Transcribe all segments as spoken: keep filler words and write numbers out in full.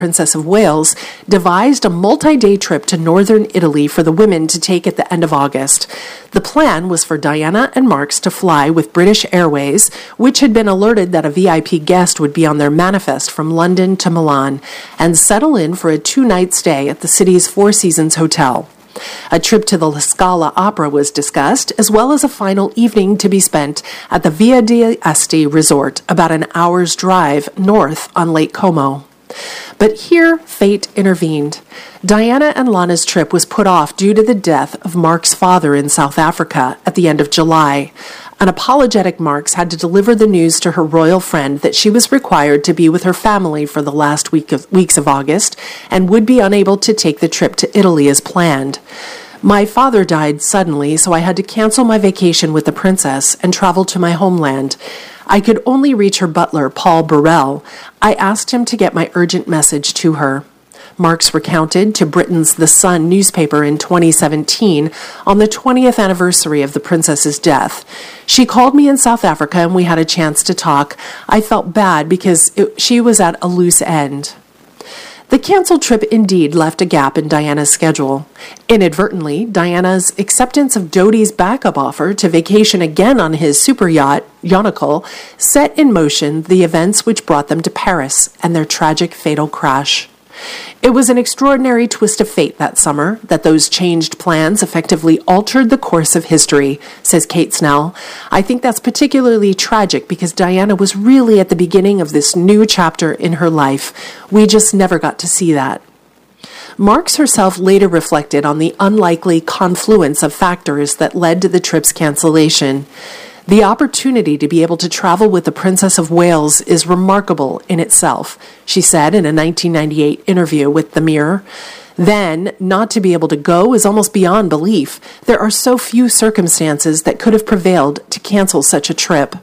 Princess of Wales, devised a multi-day trip to northern Italy for the women to take at the end of August. The plan was for Diana and Marks to fly with British Airways, which had been alerted that a V I P guest would be on their manifest from London to Milan, and settle in for a two-night stay at the city's Four Seasons Hotel. A trip to the La Scala Opera was discussed, as well as a final evening to be spent at the Via d'Asti resort, about an hour's drive north on Lake Como. But here, fate intervened. Diana and Lana's trip was put off due to the death of Mark's father in South Africa at the end of July. An apologetic Marks had to deliver the news to her royal friend that she was required to be with her family for the last week of, weeks of August and would be unable to take the trip to Italy as planned. My father died suddenly, so I had to cancel my vacation with the princess and travel to my homeland. I could only reach her butler, Paul Burrell. I asked him to get my urgent message to her. Marks recounted to Britain's The Sun newspaper in twenty seventeen on the twentieth anniversary of the princess's death. She called me in South Africa and we had a chance to talk. I felt bad because it, she was at a loose end. The canceled trip indeed left a gap in Diana's schedule. Inadvertently, Diana's acceptance of Dodi's backup offer to vacation again on his super yacht, Yonakul, set in motion the events which brought them to Paris and their tragic fatal crash. It was an extraordinary twist of fate that summer that those changed plans effectively altered the course of history, says Kate Snell. I think that's particularly tragic because Diana was really at the beginning of this new chapter in her life. We just never got to see that. Marks herself later reflected on the unlikely confluence of factors that led to the trip's cancellation. The opportunity to be able to travel with the Princess of Wales is remarkable in itself, she said in a nineteen ninety-eight interview with The Mirror. Then, not to be able to go is almost beyond belief. There are so few circumstances that could have prevailed to cancel such a trip.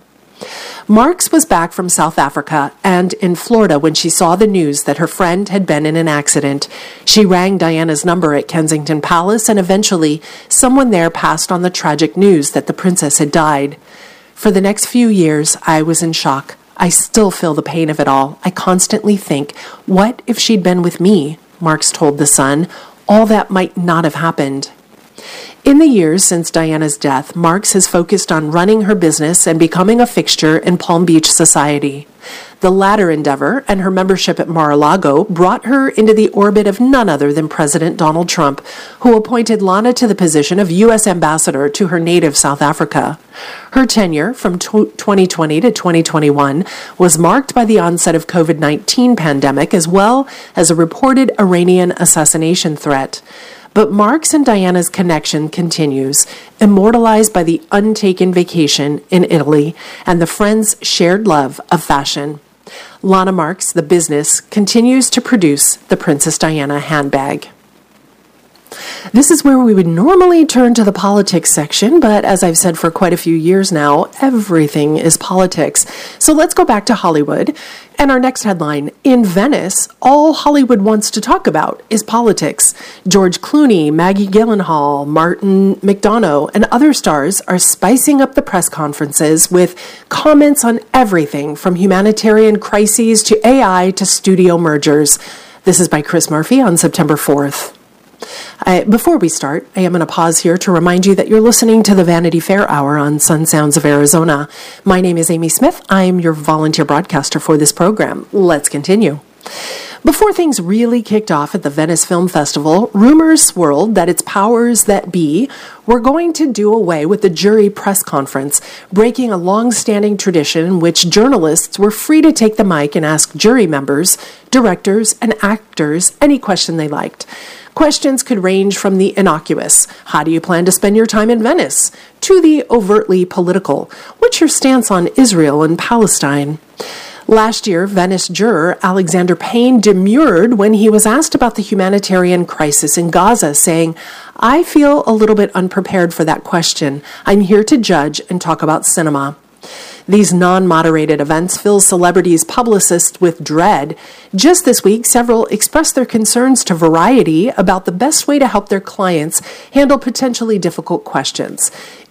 Marks was back from South Africa and in Florida when she saw the news that her friend had been in an accident. She rang Diana's number at Kensington Palace, and eventually someone there passed on the tragic news that the princess had died. For the next few years, I was in shock. I still feel the pain of it all. I constantly think, what if she'd been with me? Marks told The Sun. All that might not have happened. In the years since Diana's death, Marks has focused on running her business and becoming a fixture in Palm Beach society. The latter endeavor and her membership at Mar-a-Lago brought her into the orbit of none other than President Donald Trump, who appointed Lana to the position of U S ambassador to her native South Africa. Her tenure from twenty twenty to twenty twenty-one was marked by the onset of covid nineteen pandemic as well as a reported Iranian assassination threat. But Marks and Diana's connection continues, immortalized by the untaken vacation in Italy and the friends' shared love of fashion. Lana Marks, the business, continues to produce the Princess Diana handbag. This is where we would normally turn to the politics section, but as I've said for quite a few years now, everything is politics. So let's go back to Hollywood. And our next headline, in Venice, all Hollywood wants to talk about is politics. George Clooney, Maggie Gyllenhaal, Martin McDonough, and other stars are spicing up the press conferences with comments on everything from humanitarian crises to A I to studio mergers. This is by Chris Murphy on September fourth. I, before we start, I am going to pause here to remind you that you're listening to the Vanity Fair Hour on Sun Sounds of Arizona. My name is Amy Smith. I'm your volunteer broadcaster for this program. Let's continue. Before things really kicked off at the Venice Film Festival, rumors swirled that its powers that be were going to do away with the jury press conference, breaking a long-standing tradition in which journalists were free to take the mic and ask jury members, directors, and actors any question they liked. Questions could range from the innocuous, how do you plan to spend your time in Venice, to the overtly political, what's your stance on Israel and Palestine? Last year, Venice juror Alexander Payne demurred when he was asked about the humanitarian crisis in Gaza, saying, I feel a little bit unprepared for that question. I'm here to judge and talk about cinema. These non-moderated events fill celebrities' publicists with dread. Just this week, several expressed their concerns to Variety about the best way to help their clients handle potentially difficult questions.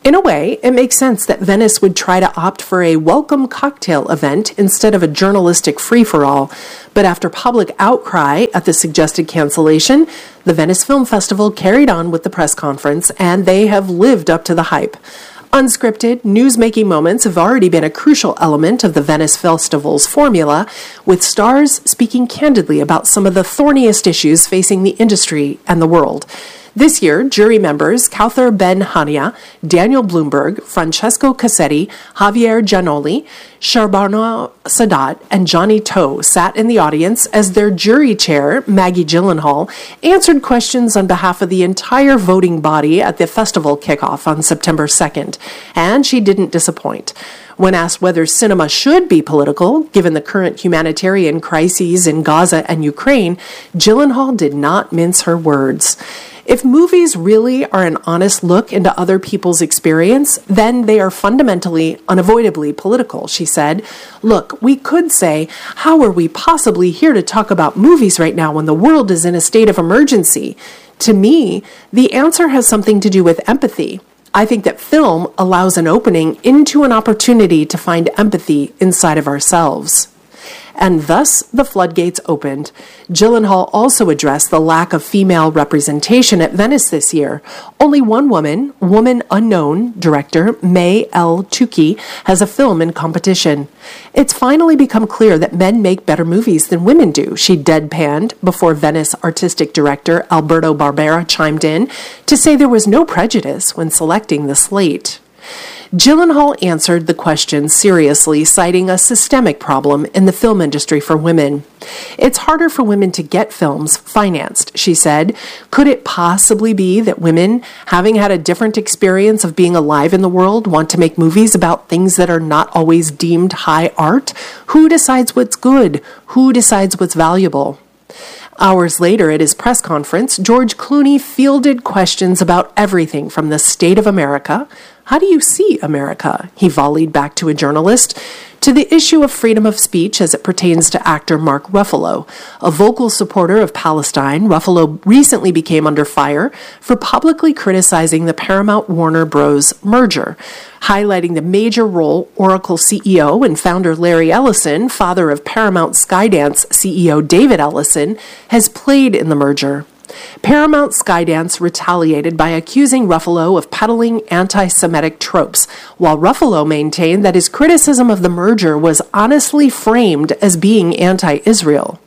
In a way, it makes sense that Venice would try to opt for a welcome cocktail event instead of a journalistic free-for-all. But after public outcry at the suggested cancellation, the Venice Film Festival carried on with the press conference, and they have lived up to the hype. Unscripted, news-making moments have already been a crucial element of the Venice Festival's formula, with stars speaking candidly about some of the thorniest issues facing the industry and the world. This year, jury members Kauthar Ben-Hania, Daniel Bloomberg, Francesco Cassetti, Javier Giannoli, Sharbana Sadat, and Johnny To sat in the audience as their jury chair, Maggie Gyllenhaal, answered questions on behalf of the entire voting body at the festival kickoff on September second, and she didn't disappoint. When asked whether cinema should be political, given the current humanitarian crises in Gaza and Ukraine, Gyllenhaal did not mince her words. If movies really are an honest look into other people's experience, then they are fundamentally, unavoidably political, she said. Look, we could say, how are we possibly here to talk about movies right now when the world is in a state of emergency? To me, the answer has something to do with empathy. I think that film allows an opening into an opportunity to find empathy inside of ourselves. And thus the floodgates opened. Gyllenhaal also addressed the lack of female representation at Venice this year. Only one woman, Woman Unknown director May El Touki, has a film in competition. It's finally become clear that men make better movies than women do, she deadpanned before Venice artistic director Alberto Barbera chimed in to say there was no prejudice when selecting the slate. Gyllenhaal answered the question seriously, citing a systemic problem in the film industry for women. It's harder for women to get films financed, she said. Could it possibly be that women, having had a different experience of being alive in the world, want to make movies about things that are not always deemed high art? Who decides what's good? Who decides what's valuable? Hours later at his press conference, George Clooney fielded questions about everything from the state of America, how do you see America? He volleyed back to a journalist, to the issue of freedom of speech as it pertains to actor Mark Ruffalo. A vocal supporter of Palestine, Ruffalo recently became under fire for publicly criticizing the Paramount-Warner Bros. Merger, highlighting the major role Oracle C E O and founder Larry Ellison, father of Paramount Skydance C E O David Ellison, has played in the merger. Paramount Skydance retaliated by accusing Ruffalo of peddling anti-Semitic tropes, while Ruffalo maintained that his criticism of the merger was honestly framed as being anti-Israel.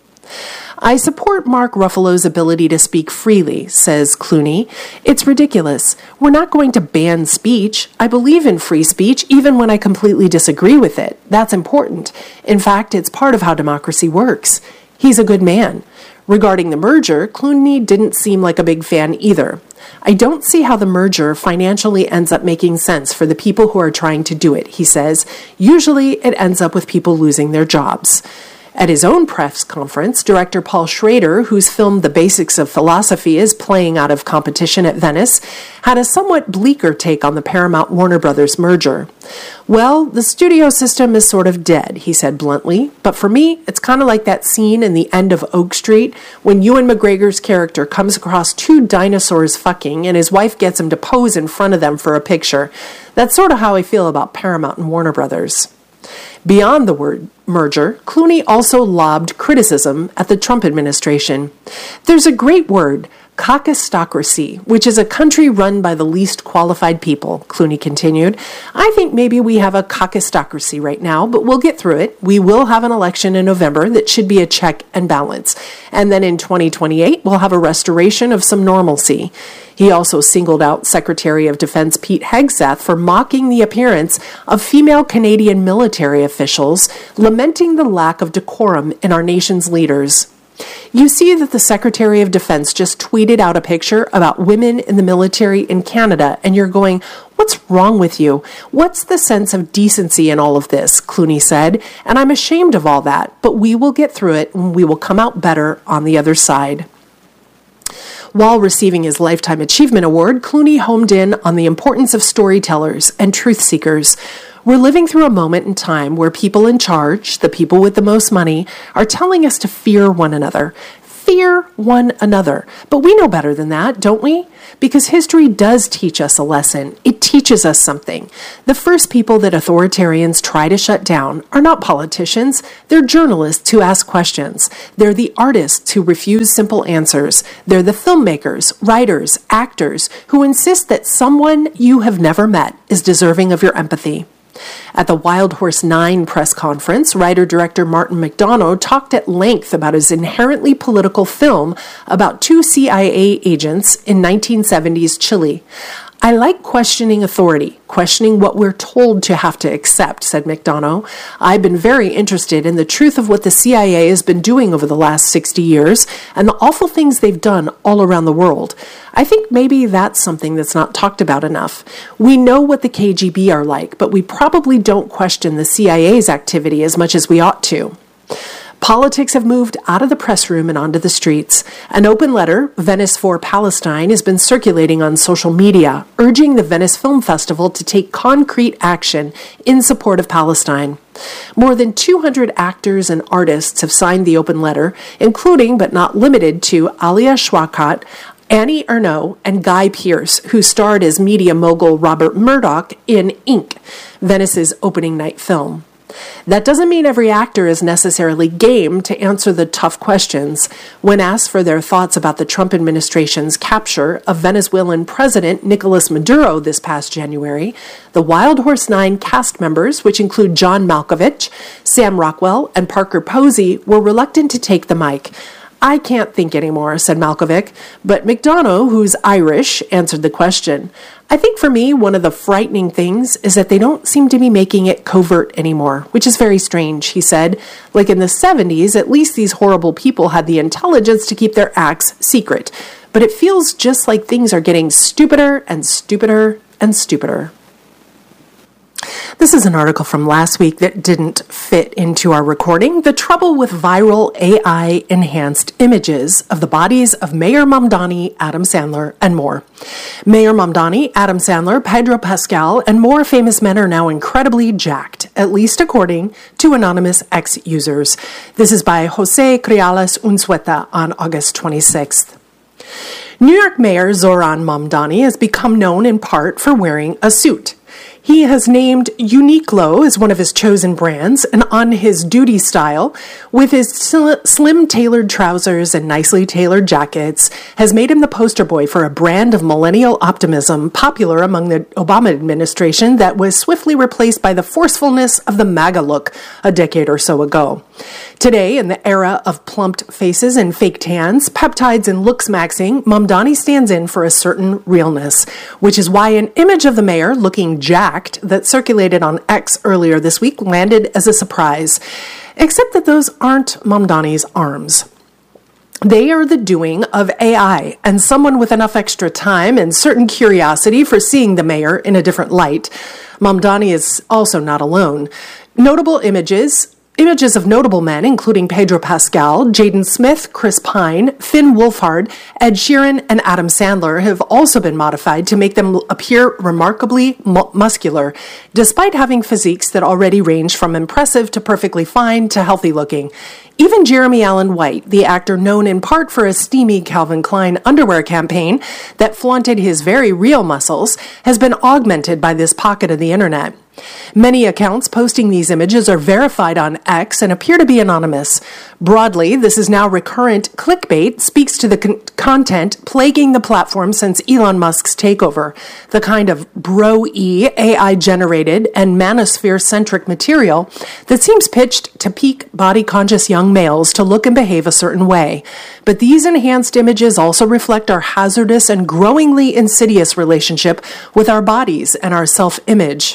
I support Mark Ruffalo's ability to speak freely, says Clooney. It's ridiculous. We're not going to ban speech. I believe in free speech even when I completely disagree with it. That's important. In fact, it's part of how democracy works. He's a good man. Regarding the merger, Clooney didn't seem like a big fan either. I don't see how the merger financially ends up making sense for the people who are trying to do it, he says. Usually it ends up with people losing their jobs. At his own press conference, director Paul Schrader, whose film The Basics of Philosophy is playing out of competition at Venice, had a somewhat bleaker take on the Paramount-Warner Brothers merger. Well, the studio system is sort of dead, he said bluntly, but for me, it's kind of like that scene in the end of Oak Street when Ewan McGregor's character comes across two dinosaurs fucking and his wife gets him to pose in front of them for a picture. That's sort of how I feel about Paramount and Warner Brothers. Beyond the word merger, Clooney also lobbed criticism at the Trump administration. There's a great word, caucusocracy, which is a country run by the least qualified people, Clooney continued. I think maybe we have a caucusocracy right now, but we'll get through it. We will have an election in November that should be a check and balance. And then in twenty twenty-eight, we'll have a restoration of some normalcy. He also singled out Secretary of Defense Pete Hegseth for mocking the appearance of female Canadian military officials, lamenting the lack of decorum in our nation's leaders. You see that the Secretary of Defense just tweeted out a picture about women in the military in Canada, and you're going, what's wrong with you? What's the sense of decency in all of this? Clooney said, and I'm ashamed of all that, but we will get through it and we will come out better on the other side. While receiving his Lifetime Achievement Award, Clooney homed in on the importance of storytellers and truth seekers. We're living through a moment in time where people in charge, the people with the most money, are telling us to fear one another. fear one another. But we know better than that, don't we? Because history does teach us a lesson. It teaches us something. The first people that authoritarians try to shut down are not politicians. They're journalists who ask questions. They're the artists who refuse simple answers. They're the filmmakers, writers, actors who insist that someone you have never met is deserving of your empathy. At the Wild Horse nine press conference, writer-director Martin McDonough talked at length about his inherently political film about two C I A agents in nineteen seventies Chile. I like questioning authority, questioning what we're told to have to accept, said McDonough. I've been very interested in the truth of what the C I A has been doing over the last sixty years and the awful things they've done all around the world. I think maybe that's something that's not talked about enough. We know what the K G B are like, but we probably don't question the C I A's activity as much as we ought to. Politics have moved out of the press room and onto the streets. An open letter, Venice for Palestine, has been circulating on social media, urging the Venice Film Festival to take concrete action in support of Palestine. More than two hundred actors and artists have signed the open letter, including but not limited to Alia Shawkat, Annie Ernaux, and Guy Pearce, who starred as media mogul Robert Murdoch in Ink, Venice's opening night film. That doesn't mean every actor is necessarily game to answer the tough questions. When asked for their thoughts about the Trump administration's capture of Venezuelan President Nicolas Maduro this past January, the Wild Horse nine cast members, which include John Malkovich, Sam Rockwell, and Parker Posey, were reluctant to take the mic. I can't think anymore, said Malkovich, but McDonough, who's Irish, answered the question. I think for me, one of the frightening things is that they don't seem to be making it covert anymore, which is very strange, he said. Like in the seventies, at least these horrible people had the intelligence to keep their acts secret. But it feels just like things are getting stupider and stupider and stupider. This is an article from last week that didn't fit into our recording. The trouble with viral A I-enhanced images of the bodies of Mayor Mamdani, Adam Sandler, and more. Mayor Mamdani, Adam Sandler, Pedro Pascal, and more famous men are now incredibly jacked, at least according to anonymous X users. This is by Jose Criales Unzueta on August twenty-sixth. New York Mayor Zoran Mamdani has become known in part for wearing a suit. He has named Uniqlo as one of his chosen brands, and on his duty style, with his sl- slim tailored trousers and nicely tailored jackets, has made him the poster boy for a brand of millennial optimism popular among the Obama administration that was swiftly replaced by the forcefulness of the MAGA look a decade or so ago. Today, in the era of plumped faces and fake tans, peptides and looks maxing, Mamdani stands in for a certain realness, which is why an image of the mayor looking jacked that circulated on X earlier this week landed as a surprise, except that those aren't Mamdani's arms. They are the doing of A I and someone with enough extra time and certain curiosity for seeing the mayor in a different light. Mamdani is also not alone. Notable images Images of notable men, including Pedro Pascal, Jaden Smith, Chris Pine, Finn Wolfhard, Ed Sheeran, and Adam Sandler, have also been modified to make them appear remarkably mu- muscular, despite having physiques that already range from impressive to perfectly fine to healthy looking. Even Jeremy Allen White, the actor known in part for a steamy Calvin Klein underwear campaign that flaunted his very real muscles, has been augmented by this pocket of the internet. Many accounts posting these images are verified on X and appear to be anonymous. Broadly, this is now recurrent clickbait, speaks to the con- content plaguing the platform since Elon Musk's takeover, the kind of bro-y, A I-generated, and manosphere-centric material that seems pitched to peak body-conscious young males to look and behave a certain way. But these enhanced images also reflect our hazardous and growingly insidious relationship with our bodies and our self-image.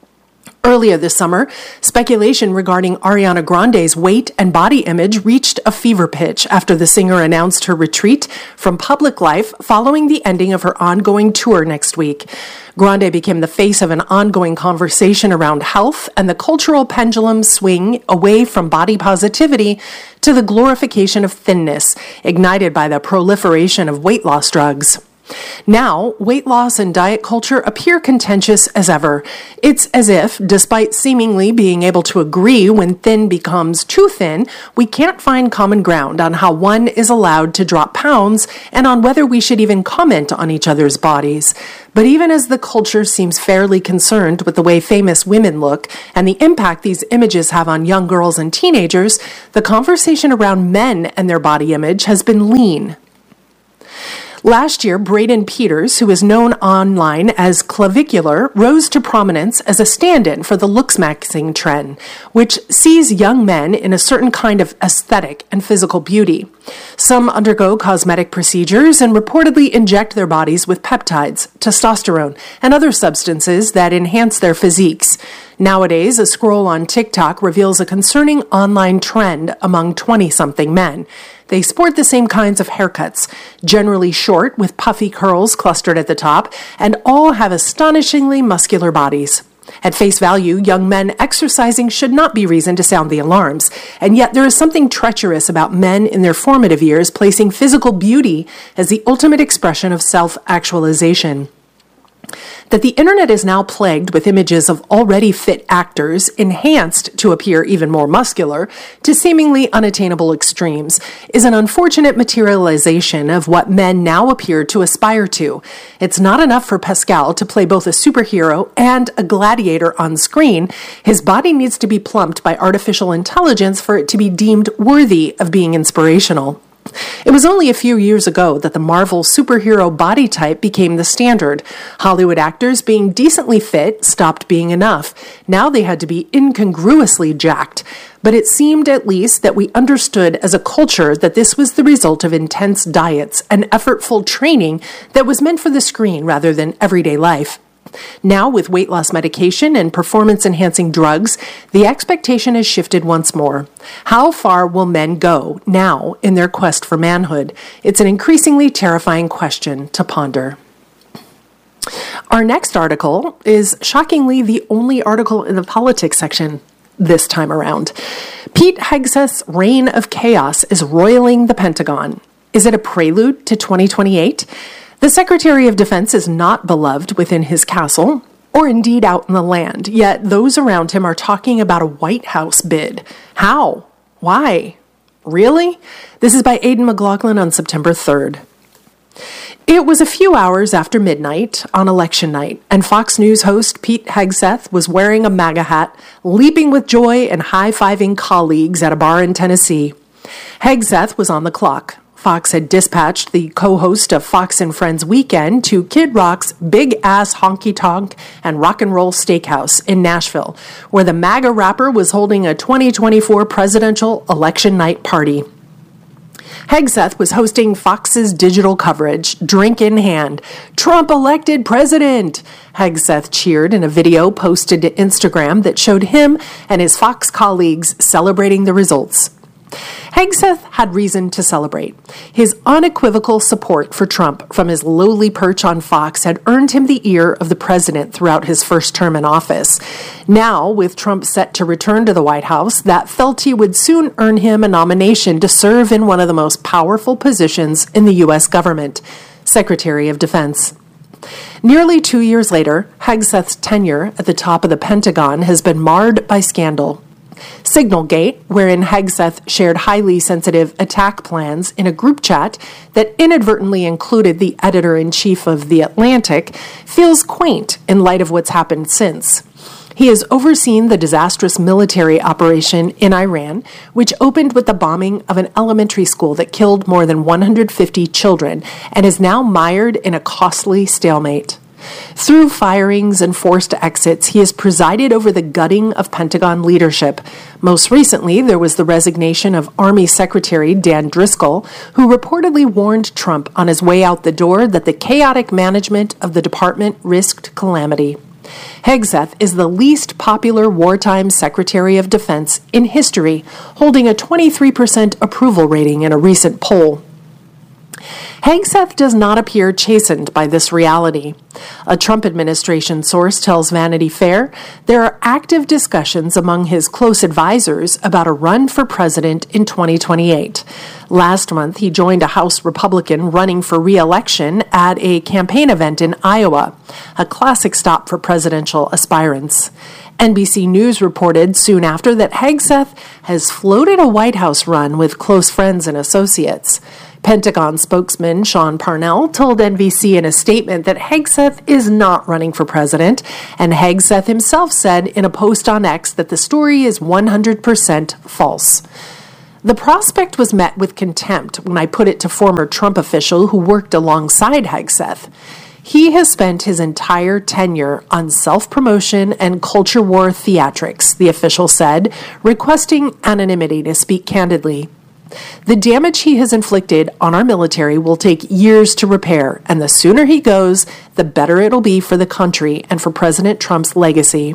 Earlier this summer, speculation regarding Ariana Grande's weight and body image reached a fever pitch after the singer announced her retreat from public life following the ending of her ongoing tour next week. Grande became the face of an ongoing conversation around health and the cultural pendulum swing away from body positivity to the glorification of thinness, ignited by the proliferation of weight loss drugs. Now, weight loss and diet culture appear contentious as ever. It's as if, despite seemingly being able to agree when thin becomes too thin, we can't find common ground on how one is allowed to drop pounds and on whether we should even comment on each other's bodies. But even as the culture seems fairly concerned with the way famous women look and the impact these images have on young girls and teenagers, the conversation around men and their body image has been lean. Last year, Braden Peters, who is known online as Clavicular, rose to prominence as a stand-in for the looks-maxing trend, which sees young men in a certain kind of aesthetic and physical beauty. Some undergo cosmetic procedures and reportedly inject their bodies with peptides, testosterone, and other substances that enhance their physiques. Nowadays, a scroll on TikTok reveals a concerning online trend among twenty-something men. They sport the same kinds of haircuts, generally short with puffy curls clustered at the top, and all have astonishingly muscular bodies. At face value, young men exercising should not be reason to sound the alarms, and yet there is something treacherous about men in their formative years placing physical beauty as the ultimate expression of self-actualization. That the internet is now plagued with images of already fit actors, enhanced to appear even more muscular, to seemingly unattainable extremes, is an unfortunate materialization of what men now appear to aspire to. It's not enough for Pascal to play both a superhero and a gladiator on screen. His body needs to be plumped by artificial intelligence for it to be deemed worthy of being inspirational. It was only a few years ago that the Marvel superhero body type became the standard. Hollywood actors being decently fit stopped being enough. Now they had to be incongruously jacked. But it seemed at least that we understood as a culture that this was the result of intense diets and effortful training that was meant for the screen rather than everyday life. Now, with weight loss medication and performance-enhancing drugs, the expectation has shifted once more. How far will men go now in their quest for manhood? It's an increasingly terrifying question to ponder. Our next article is shockingly the only article in the politics section this time around. Pete Hegseth's reign of chaos is roiling the Pentagon. Is it a prelude to twenty twenty-eight? The Secretary of Defense is not beloved within his castle, or indeed out in the land, yet those around him are talking about a White House bid. How? Why? Really? This is by Aidan McLaughlin on September third. It was a few hours after midnight on election night, and Fox News host Pete Hegseth was wearing a MAGA hat, leaping with joy and high-fiving colleagues at a bar in Tennessee. Hegseth was on the clock. Fox had dispatched the co-host of Fox and Friends Weekend to Kid Rock's big-ass honky-tonk and rock and roll steakhouse in Nashville, where the MAGA rapper was holding a twenty twenty-four presidential election night party. Hegseth was hosting Fox's digital coverage, drink in hand. "Trump elected president!" Hegseth cheered in a video posted to Instagram that showed him and his Fox colleagues celebrating the results. Hegseth had reason to celebrate. His unequivocal support for Trump from his lowly perch on Fox had earned him the ear of the president throughout his first term in office. Now, with Trump set to return to the White House, that fealty would soon earn him a nomination to serve in one of the most powerful positions in the U S government, Secretary of Defense. Nearly two years later, Hegseth's tenure at the top of the Pentagon has been marred by scandal. Signalgate, wherein Hegseth shared highly sensitive attack plans in a group chat that inadvertently included the editor-in-chief of The Atlantic, feels quaint in light of what's happened since. He has overseen the disastrous military operation in Iran, which opened with the bombing of an elementary school that killed more than one hundred fifty children and is now mired in a costly stalemate. Through firings and forced exits, he has presided over the gutting of Pentagon leadership. Most recently, there was the resignation of Army Secretary Dan Driscoll, who reportedly warned Trump on his way out the door that the chaotic management of the department risked calamity. Hegseth is the least popular wartime Secretary of Defense in history, holding a twenty-three percent approval rating in a recent poll. Hegseth does not appear chastened by this reality. A Trump administration source tells Vanity Fair there are active discussions among his close advisors about a run for president in twenty twenty-eight. Last month, he joined a House Republican running for re-election at a campaign event in Iowa, a classic stop for presidential aspirants. N B C News reported soon after that Hegseth has floated a White House run with close friends and associates. Pentagon spokesman Sean Parnell told N B C in a statement that Hegseth is not running for president, and Hegseth himself said in a post on X that the story is one hundred percent false. The prospect was met with contempt when I put it to former Trump official who worked alongside Hegseth. He has spent his entire tenure on self-promotion and culture war theatrics, the official said, requesting anonymity to speak candidly. The damage he has inflicted on our military will take years to repair, and the sooner he goes, the better it'll be for the country and for President Trump's legacy.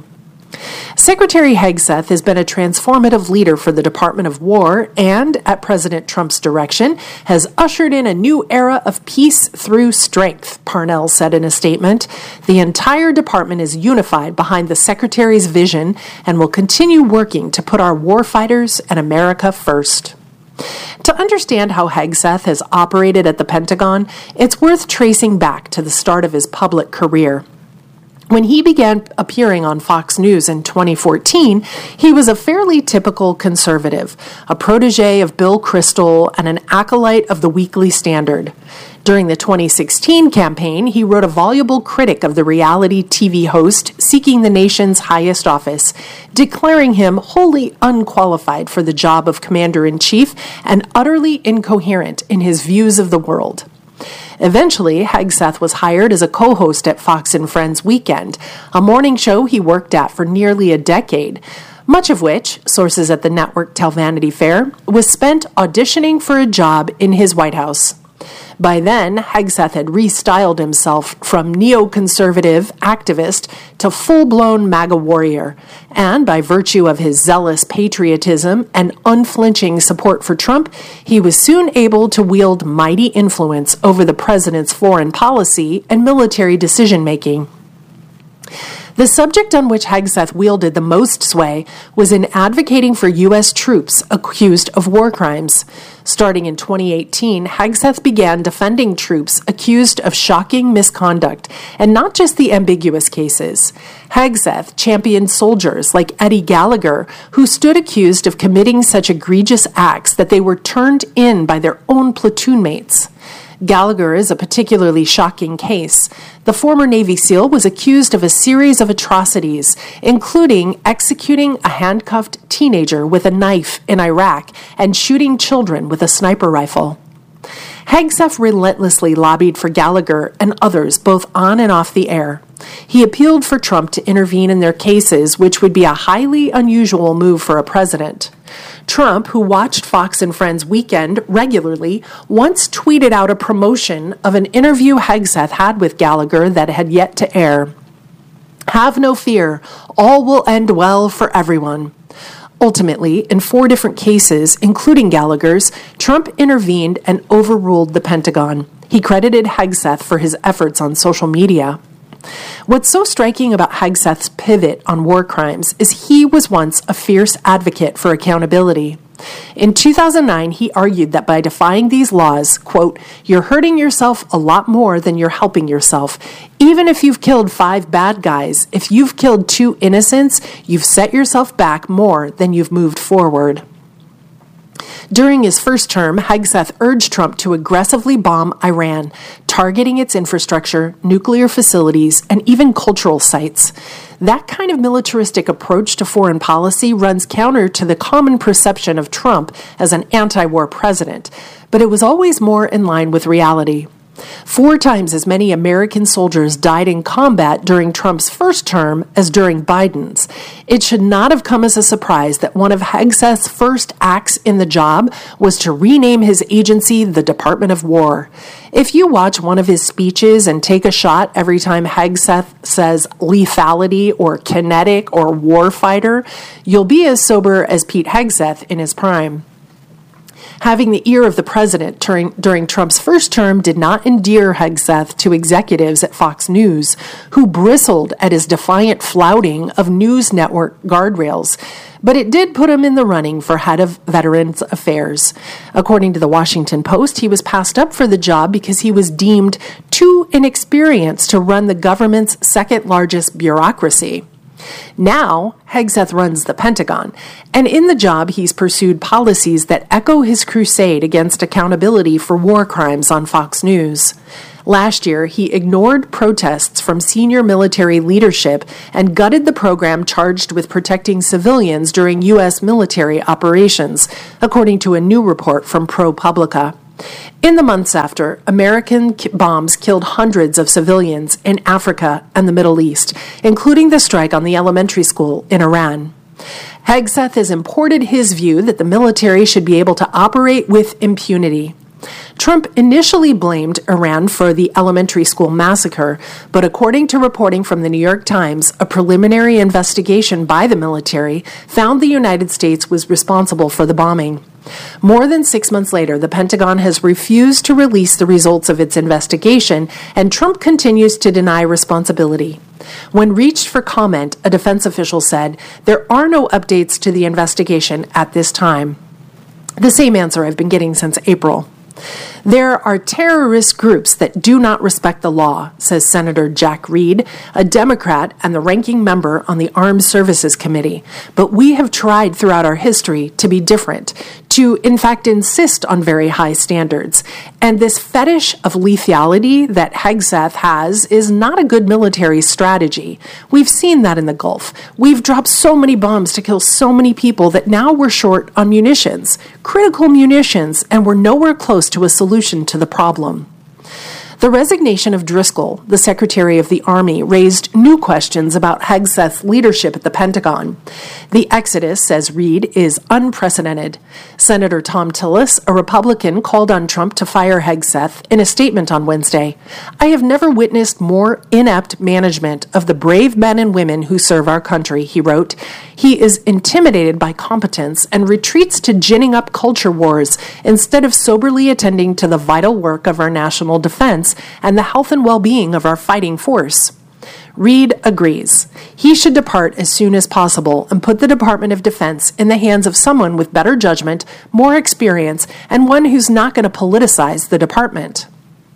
Secretary Hegseth has been a transformative leader for the Department of War and, at President Trump's direction, has ushered in a new era of peace through strength, Parnell said in a statement. The entire department is unified behind the Secretary's vision and will continue working to put our warfighters and America first. To understand how Hegseth has operated at the Pentagon, it's worth tracing back to the start of his public career. When he began appearing on Fox News in twenty fourteen, he was a fairly typical conservative, a protege of Bill Kristol and an acolyte of the Weekly Standard. During the twenty sixteen campaign, he wrote a voluble critic of the reality T V host seeking the nation's highest office, declaring him wholly unqualified for the job of commander-in-chief and utterly incoherent in his views of the world. Eventually, Hegseth was hired as a co-host at Fox and Friends Weekend, a morning show he worked at for nearly a decade, much of which, sources at the network tell Vanity Fair, was spent auditioning for a job in his White House. By then, Hegseth had restyled himself from neoconservative activist to full-blown MAGA warrior, and by virtue of his zealous patriotism and unflinching support for Trump, he was soon able to wield mighty influence over the president's foreign policy and military decision-making. The subject on which Hegseth wielded the most sway was in advocating for U S troops accused of war crimes. Starting in twenty eighteen, Hegseth began defending troops accused of shocking misconduct, and not just the ambiguous cases. Hegseth championed soldiers like Eddie Gallagher, who stood accused of committing such egregious acts that they were turned in by their own platoon mates. Gallagher is a particularly shocking case. The former Navy SEAL was accused of a series of atrocities, including executing a handcuffed teenager with a knife in Iraq and shooting children with a sniper rifle. Hegseth relentlessly lobbied for Gallagher and others both on and off the air. He appealed for Trump to intervene in their cases, which would be a highly unusual move for a president. Trump, who watched Fox and Friends Weekend regularly, once tweeted out a promotion of an interview Hegseth had with Gallagher that had yet to air. "Have no fear, all will end well for everyone." Ultimately, in four different cases, including Gallagher's, Trump intervened and overruled the Pentagon. He credited Hegseth for his efforts on social media. What's so striking about Hegseth's pivot on war crimes is he was once a fierce advocate for accountability. In two thousand nine, he argued that by defying these laws, quote, "you're hurting yourself a lot more than you're helping yourself. Even if you've killed five bad guys, if you've killed two innocents, you've set yourself back more than you've moved forward." During his first term, Hegseth urged Trump to aggressively bomb Iran, targeting its infrastructure, nuclear facilities, and even cultural sites. That kind of militaristic approach to foreign policy runs counter to the common perception of Trump as an anti-war president, but it was always more in line with reality. Four times as many American soldiers died in combat during Trump's first term as during Biden's. It should not have come as a surprise that one of Hegseth's first acts in the job was to rename his agency the Department of War. If you watch one of his speeches and take a shot every time Hegseth says lethality or kinetic or warfighter, you'll be as sober as Pete Hegseth in his prime. Having the ear of the president during, during Trump's first term did not endear Hegseth to executives at Fox News, who bristled at his defiant flouting of news network guardrails. But it did put him in the running for head of Veterans Affairs. According to the Washington Post, he was passed up for the job because he was deemed too inexperienced to run the government's second largest bureaucracy. Now, Hegseth runs the Pentagon, and in the job he's pursued policies that echo his crusade against accountability for war crimes on Fox News. Last year, he ignored protests from senior military leadership and gutted the program charged with protecting civilians during U S military operations, according to a new report from ProPublica. In the months after, American bombs killed hundreds of civilians in Africa and the Middle East, including the strike on the elementary school in Iran. Hegseth has imported his view that the military should be able to operate with impunity. Trump initially blamed Iran for the elementary school massacre, but according to reporting from the New York Times, a preliminary investigation by the military found the United States was responsible for the bombing. More than six months later, the Pentagon has refused to release the results of its investigation, and Trump continues to deny responsibility. When reached for comment, a defense official said, "There are no updates to the investigation at this time." The same answer I've been getting since April. There are terrorist groups that do not respect the law, says Senator Jack Reed, a Democrat and the ranking member on the Armed Services Committee. But we have tried throughout our history to be different, to in fact insist on very high standards. And this fetish of lethality that Hegseth has is not a good military strategy. We've seen that in the Gulf. We've dropped so many bombs to kill so many people that now we're short on munitions, critical munitions, and we're nowhere close to a solution to the problem. The resignation of Driscoll, the Secretary of the Army, raised new questions about Hegseth's leadership at the Pentagon. The exodus, says Reed, is unprecedented. Senator Tom Tillis, a Republican, called on Trump to fire Hegseth in a statement on Wednesday. "I have never witnessed more inept management of the brave men and women who serve our country," he wrote. "He is intimidated by competence and retreats to ginning up culture wars instead of soberly attending to the vital work of our national defense and the health and well-being of our fighting force." Reed agrees. He should depart as soon as possible and put the Department of Defense in the hands of someone with better judgment, more experience, and one who's not going to politicize the department.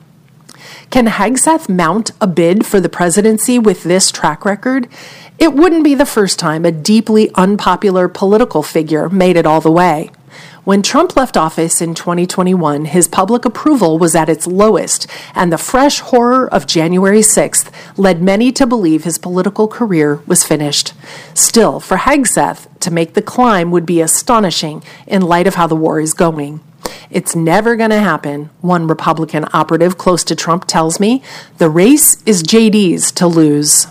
Can Hegseth mount a bid for the presidency with this track record? It wouldn't be the first time a deeply unpopular political figure made it all the way. When Trump left office in twenty twenty-one, his public approval was at its lowest, and the fresh horror of January sixth led many to believe his political career was finished. Still, for Hegseth to make the climb would be astonishing in light of how the war is going. "It's never going to happen," one Republican operative close to Trump tells me. "The race is J D's to lose."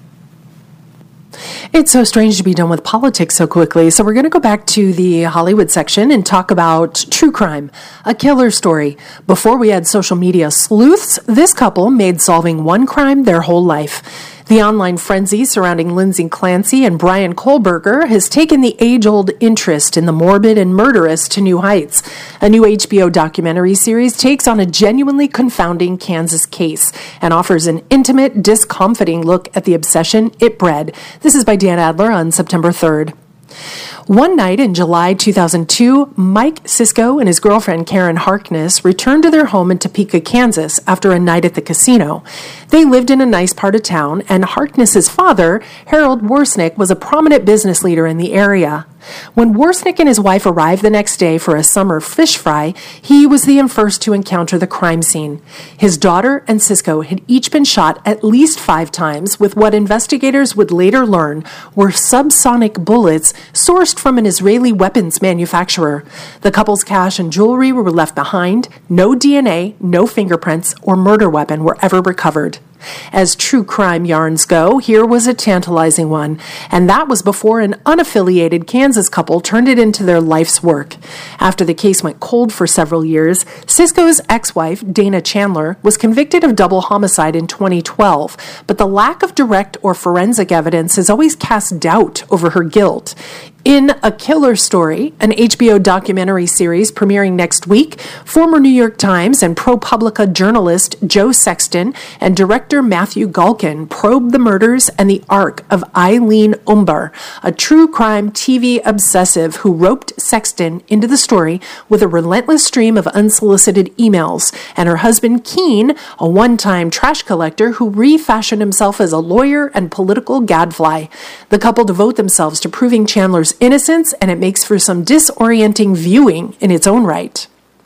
It's so strange to be done with politics so quickly, so we're going to go back to the Hollywood section and talk about true crime, a killer story. Before we had social media sleuths, this couple made solving one crime their whole life. The online frenzy surrounding Lindsay Clancy and Brian Kohlberger has taken the age-old interest in the morbid and murderous to new heights. A new H B O documentary series takes on a genuinely confounding Kansas case and offers an intimate, discomfiting look at the obsession it bred. This is by Dan Adler on September third. One night in July two thousand two, Mike Cisco and his girlfriend Karen Harkness returned to their home in Topeka, Kansas after a night at the casino. They lived in a nice part of town, and Harkness's father, Harold Warsnick, was a prominent business leader in the area. When Warsnick and his wife arrived the next day for a summer fish fry, he was the first to encounter the crime scene. His daughter and Cisco had each been shot at least five times with what investigators would later learn were subsonic bullets sourced from an Israeli weapons manufacturer. The couple's cash and jewelry were left behind. No D N A, no fingerprints, or murder weapon were ever recovered. As true crime yarns go, here was a tantalizing one, and that was before an unaffiliated Kansas couple turned it into their life's work. After the case went cold for several years, Cisco's ex-wife, Dana Chandler, was convicted of double homicide in twenty twelve, but the lack of direct or forensic evidence has always cast doubt over her guilt. In A Killer Story, an H B O documentary series premiering next week, former New York Times and ProPublica journalist Joe Sexton and director Matthew Galkin probe the murders and the arc of Eileen Umber, a true crime T V obsessive who roped Sexton into the story with a relentless stream of unsolicited emails, and her husband Keen, a one-time trash collector who refashioned himself as a lawyer and political gadfly. The couple devote themselves to proving Chandler's innocence, and it makes for some disorienting viewing in its own right.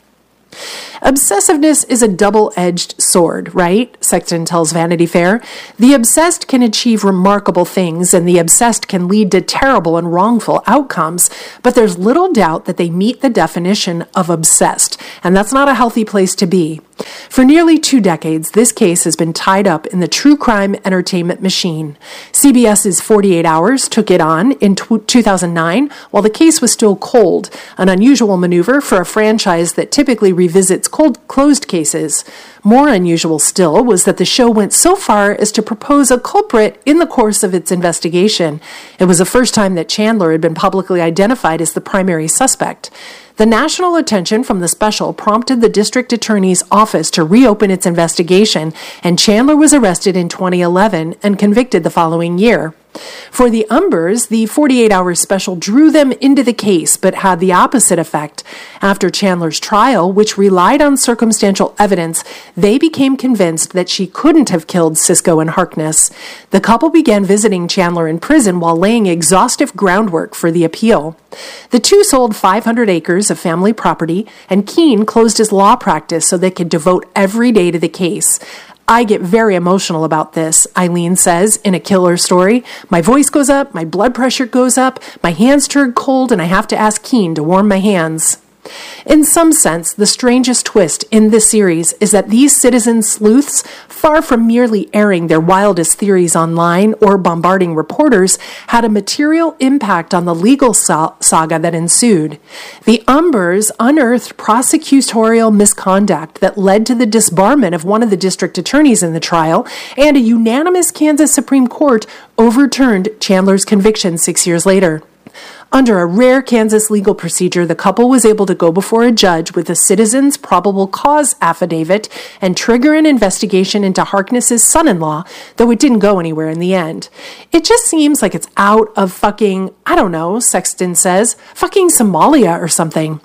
Obsessiveness is a double-edged sword, right? Sexton tells Vanity Fair. The obsessed can achieve remarkable things, and the obsessed can lead to terrible and wrongful outcomes, but there's little doubt that they meet the definition of obsessed, and that's not a healthy place to be. For nearly two decades, this case has been tied up in the true crime entertainment machine. CBS's forty-eight hours took it on in two thousand nine while the case was still cold, an unusual maneuver for a franchise that typically revisits cold closed cases. More unusual still was that the show went so far as to propose a culprit in the course of its investigation. It was the first time that Chandler had been publicly identified as the primary suspect. The national attention from the special prompted the district attorney's office to reopen its investigation, and Chandler was arrested in twenty eleven and convicted the following year. For the Umbers, the forty-eight hour special drew them into the case, but had the opposite effect. After Chandler's trial, which relied on circumstantial evidence, they became convinced that she couldn't have killed Cisco and Harkness. The couple began visiting Chandler in prison while laying exhaustive groundwork for the appeal. The two sold five hundred acres of family property, and Keen closed his law practice so they could devote every day to the case. I get very emotional about this, Eileen says in A Killer Story. My voice goes up, my blood pressure goes up, my hands turn cold, and I have to ask Keen to warm my hands. In some sense, the strangest twist in this series is that these citizen sleuths, far from merely airing their wildest theories online or bombarding reporters, had a material impact on the legal sa- saga that ensued. The Umbers unearthed prosecutorial misconduct that led to the disbarment of one of the district attorneys in the trial, and a unanimous Kansas Supreme Court overturned Chandler's conviction six years later. Under a rare Kansas legal procedure, the couple was able to go before a judge with a citizen's probable cause affidavit and trigger an investigation into Harkness's son-in-law, though it didn't go anywhere in the end. It just seems like it's out of fucking, I don't know, Sexton says, fucking Somalia or something.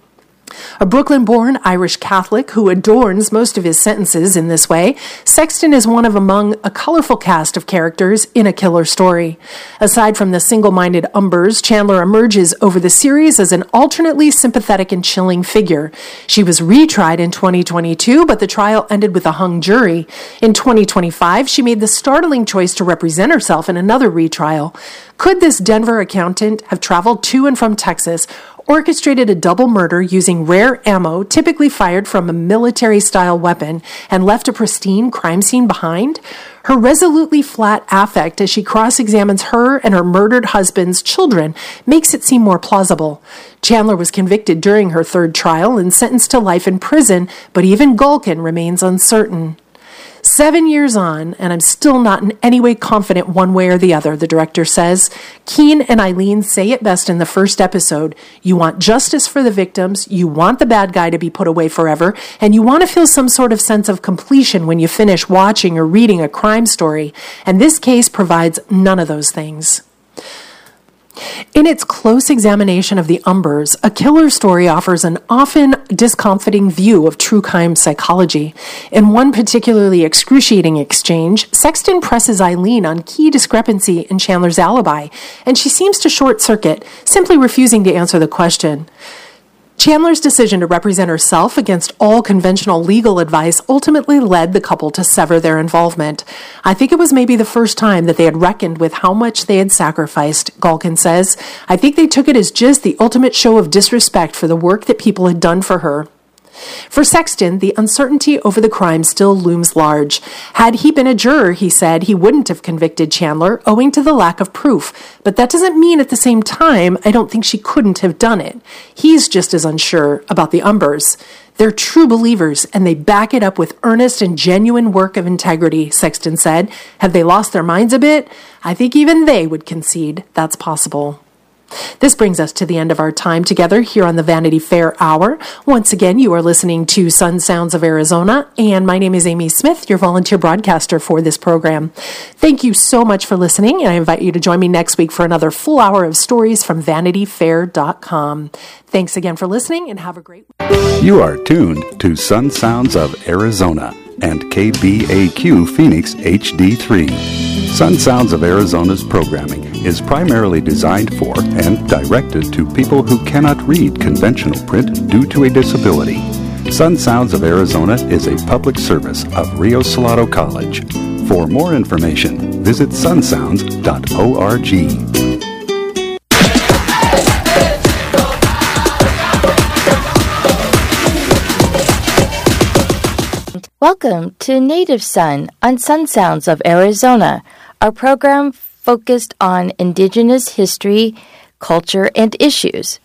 A Brooklyn-born Irish Catholic who adorns most of his sentences in this way, Sexton is one of among a colorful cast of characters in A Killer Story. Aside from the single-minded Umbers, Chandler emerges over the series as an alternately sympathetic and chilling figure. She was retried in twenty twenty-two, but the trial ended with a hung jury. In twenty twenty-five, she made the startling choice to represent herself in another retrial. Could this Denver accountant have traveled to and from Texas, orchestrated a double murder using rare ammo typically fired from a military-style weapon, and left a pristine crime scene behind? Her resolutely flat affect as she cross-examines her and her murdered husband's children makes it seem more plausible. Chandler was convicted during her third trial and sentenced to life in prison, but even Galkin remains uncertain. Seven years on, and I'm still not in any way confident one way or the other, the director says. Keen and Eileen say it best in the first episode. You want justice for the victims, you want the bad guy to be put away forever, and you want to feel some sort of sense of completion when you finish watching or reading a crime story. And this case provides none of those things. In its close examination of the Umbers, A Killer Story offers an often discomforting view of true crime psychology. In one particularly excruciating exchange, Sexton presses Eileen on key discrepancy in Chandler's alibi, and she seems to short-circuit, simply refusing to answer the question. Chandler's decision to represent herself against all conventional legal advice ultimately led the couple to sever their involvement. I think it was maybe the first time that they had reckoned with how much they had sacrificed, Galkin says. I think they took it as just the ultimate show of disrespect for the work that people had done for her. For Sexton, the uncertainty over the crime still looms large. Had he been a juror, he said, he wouldn't have convicted Chandler, owing to the lack of proof. But that doesn't mean at the same time I don't think she couldn't have done it. He's just as unsure about the Umbers. They're true believers, and they back it up with earnest and genuine work of integrity, Sexton said. Have they lost their minds a bit? I think even they would concede that's possible. This brings us to the end of our time together here on the Vanity Fair Hour. Once again, you are listening to Sun Sounds of Arizona, and my name is Amy Smith, your volunteer broadcaster for this program. Thank you so much for listening, and I invite you to join me next week for another full hour of stories from vanity fair dot com. Thanks again for listening, and have a great week. You are tuned to Sun Sounds of Arizona and K B A Q Phoenix H D three. Sun Sounds of Arizona's programming is primarily designed for and directed to people who cannot read conventional print due to a disability. Sun Sounds of Arizona is a public service of Rio Salado College. For more information, visit sun sounds dot org. Welcome to Native Sun on Sun Sounds of Arizona, our program focused on Indigenous history, culture, and issues.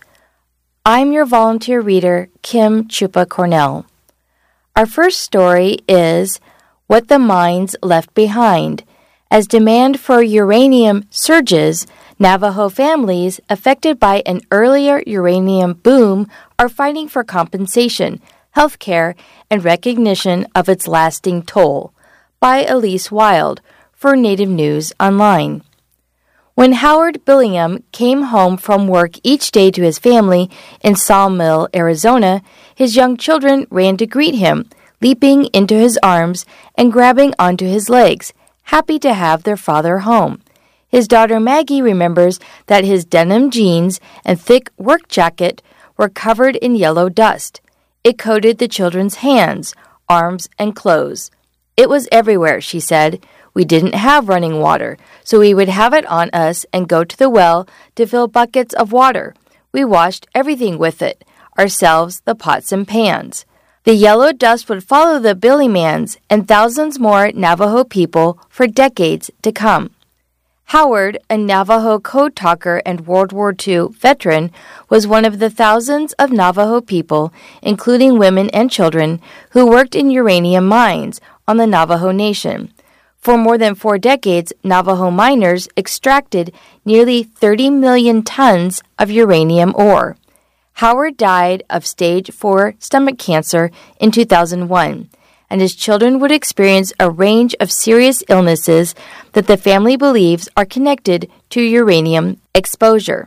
I'm your volunteer reader, Kim Chupa Cornell. Our first story is What the Mines Left Behind. As demand for uranium surges, Navajo families affected by an earlier uranium boom are fighting for compensation, health care, and recognition of its lasting toll, by Elise Wild, for Native News Online. When Howard Billingham came home from work each day to his family in Sawmill, Arizona, his young children ran to greet him, leaping into his arms and grabbing onto his legs, happy to have their father home. His daughter Maggie remembers that his denim jeans and thick work jacket were covered in yellow dust. It coated the children's hands, arms, and clothes. It was everywhere, she said. We didn't have running water, so we would have it on us and go to the well to fill buckets of water. We washed everything with it, ourselves, the pots and pans. The yellow dust would follow the Billymans and thousands more Navajo people for decades to come. Howard, a Navajo code talker and World War Two veteran, was one of the thousands of Navajo people, including women and children, who worked in uranium mines on the Navajo Nation. For more than four decades, Navajo miners extracted nearly thirty million tons of uranium ore. Howard died of stage four stomach cancer in two thousand one. And his children would experience a range of serious illnesses that the family believes are connected to uranium exposure.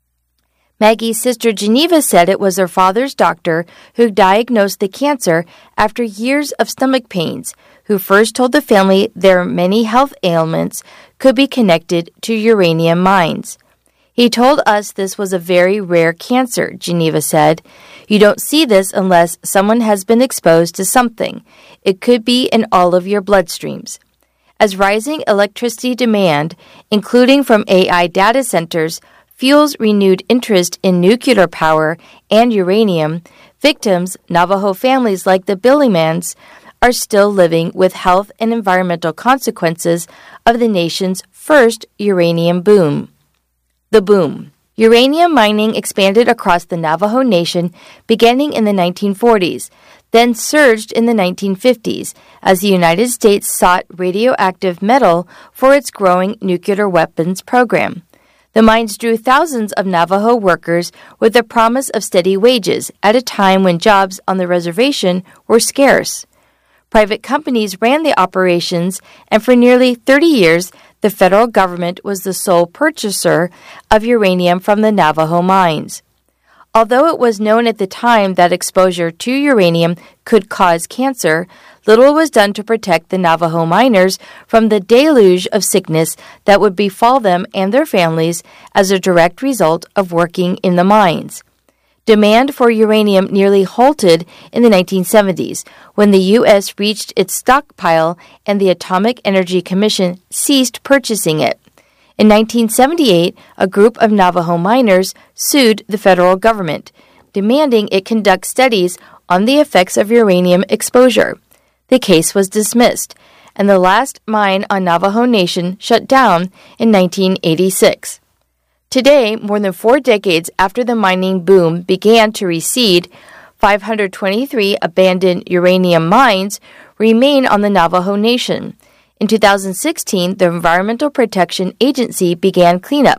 Maggie's sister Geneva said it was her father's doctor who diagnosed the cancer after years of stomach pains, who first told the family their many health ailments could be connected to uranium mines. He told us this was a very rare cancer, Geneva said. You don't see this unless someone has been exposed to something. It could be in all of your bloodstreams. As rising electricity demand, including from A I data centers, fuels renewed interest in nuclear power and uranium, victims, Navajo families like the Billymans, are still living with health and environmental consequences of the nation's first uranium boom. The boom. Uranium mining expanded across the Navajo Nation beginning in the nineteen forties, then surged in the nineteen fifties as the United States sought radioactive metal for its growing nuclear weapons program. The mines drew thousands of Navajo workers with the promise of steady wages at a time when jobs on the reservation were scarce. Private companies ran the operations, and for nearly thirty years, the federal government was the sole purchaser of uranium from the Navajo mines. Although it was known at the time that exposure to uranium could cause cancer, little was done to protect the Navajo miners from the deluge of sickness that would befall them and their families as a direct result of working in the mines. Demand for uranium nearly halted in the nineteen seventies when the U S reached its stockpile and the Atomic Energy Commission ceased purchasing it. In nineteen seventy-eight, a group of Navajo miners sued the federal government, demanding it conduct studies on the effects of uranium exposure. The case was dismissed, and the last mine on Navajo Nation shut down in nineteen eighty-six. Today, more than four decades after the mining boom began to recede, five hundred twenty-three abandoned uranium mines remain on the Navajo Nation. In two thousand sixteen, the Environmental Protection Agency began cleanup,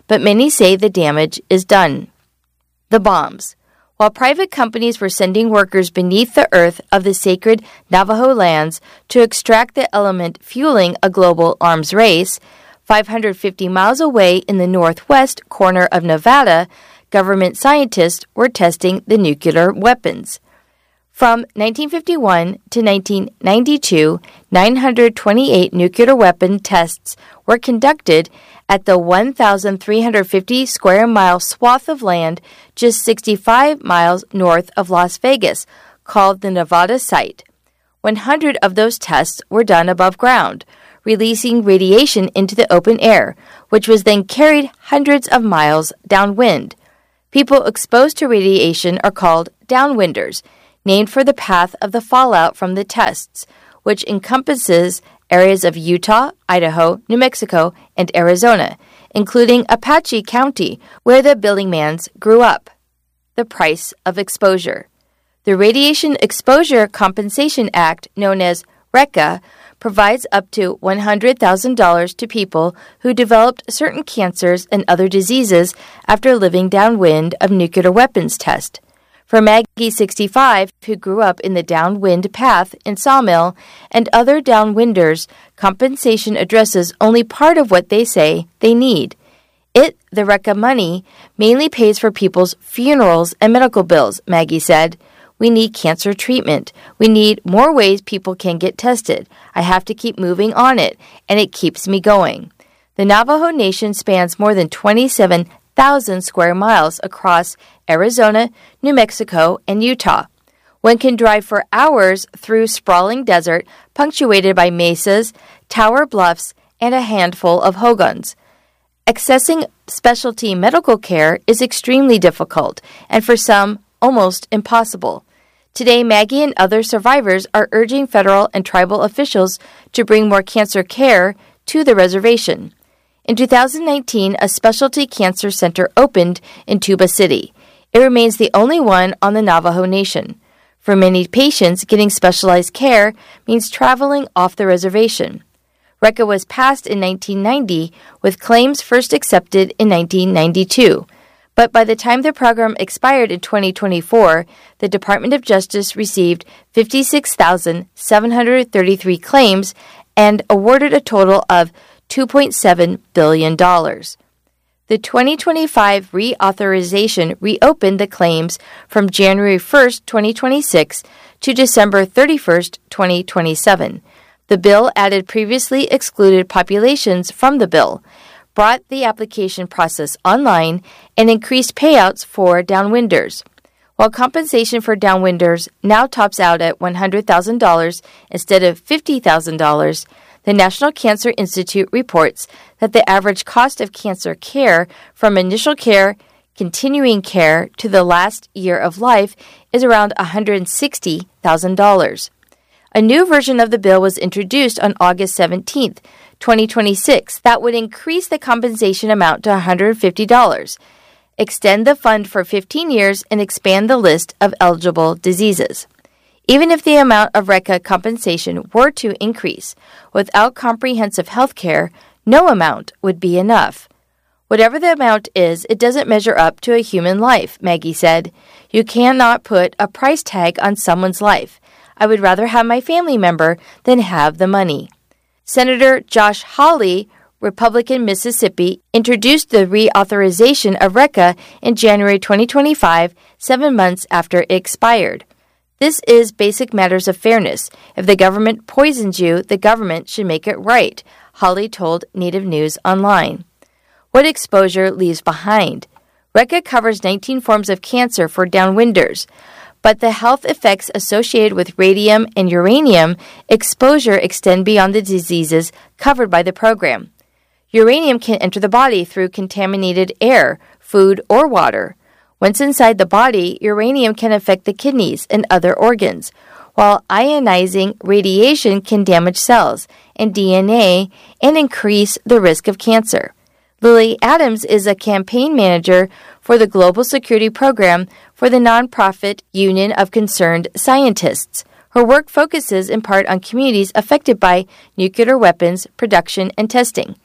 but many say the damage is done. The bombs. While private companies were sending workers beneath the earth of the sacred Navajo lands to extract the element fueling a global arms race, five hundred fifty miles away in the northwest corner of Nevada, government scientists were testing the nuclear weapons. From nineteen fifty-one to nineteen ninety-two, nine hundred twenty-eight nuclear weapon tests were conducted at the one thousand three hundred fifty square mile swath of land just sixty-five miles north of Las Vegas, called the Nevada site. one hundred of those tests were done above ground, releasing radiation into the open air, which was then carried hundreds of miles downwind. People exposed to radiation are called downwinders, named for the path of the fallout from the tests, which encompasses areas of Utah, Idaho, New Mexico, and Arizona, including Apache County, where the Billingmans grew up. The price of exposure. The Radiation Exposure Compensation Act, known as RECA, provides up to one hundred thousand dollars to people who developed certain cancers and other diseases after living downwind of nuclear weapons test. For Maggie, sixty-five, who grew up in the downwind path in Sawmill, and other downwinders, compensation addresses only part of what they say they need. It, the RECA money, mainly pays for people's funerals and medical bills, Maggie said. We need cancer treatment. We need more ways people can get tested. I have to keep moving on it, and it keeps me going. The Navajo Nation spans more than twenty-seven thousand square miles across Arizona, New Mexico, and Utah. One can drive for hours through sprawling desert punctuated by mesas, tower bluffs, and a handful of hogans. Accessing specialty medical care is extremely difficult, and for some, almost impossible. Today, Maggie and other survivors are urging federal and tribal officials to bring more cancer care to the reservation. In two thousand nineteen, a specialty cancer center opened in Tuba City. It remains the only one on the Navajo Nation. For many patients, getting specialized care means traveling off the reservation. RECA was passed in nineteen ninety, with claims first accepted in nineteen ninety-two. But by the time the program expired in twenty twenty-four, the Department of Justice received fifty-six thousand seven hundred thirty-three claims and awarded a total of two point seven billion dollars. The twenty twenty-five reauthorization reopened the claims from January first, twenty twenty-six to December thirty-first, twenty twenty-seven. The bill added previously excluded populations from the bill, brought the application process online, and increased payouts for downwinders. While compensation for downwinders now tops out at one hundred thousand dollars instead of fifty thousand dollars, the National Cancer Institute reports that the average cost of cancer care from initial care, continuing care, to the last year of life is around one hundred sixty thousand dollars. A new version of the bill was introduced on August seventeenth, twenty twenty-six, that would increase the compensation amount to one hundred fifty dollars, extend the fund for fifteen years, and expand the list of eligible diseases. Even if the amount of RECA compensation were to increase, without comprehensive health care, no amount would be enough. Whatever the amount is, it doesn't measure up to a human life, Maggie said. You cannot put a price tag on someone's life. I would rather have my family member than have the money. Senator Josh Hawley, Republican Mississippi, introduced the reauthorization of RECA in January twenty twenty-five, seven months after it expired. This is basic matters of fairness. If the government poisons you, the government should make it right, Hawley told Native News Online. What exposure leaves behind? RECA covers nineteen forms of cancer for downwinders, but the health effects associated with radium and uranium exposure extend beyond the diseases covered by the program. Uranium can enter the body through contaminated air, food, or water. Once inside the body, uranium can affect the kidneys and other organs, while ionizing radiation can damage cells and D N A and increase the risk of cancer. Lily Adams is a campaign manager for the Global Security Program for the nonprofit Union of Concerned Scientists. Her work focuses in part on communities affected by nuclear weapons production and testing.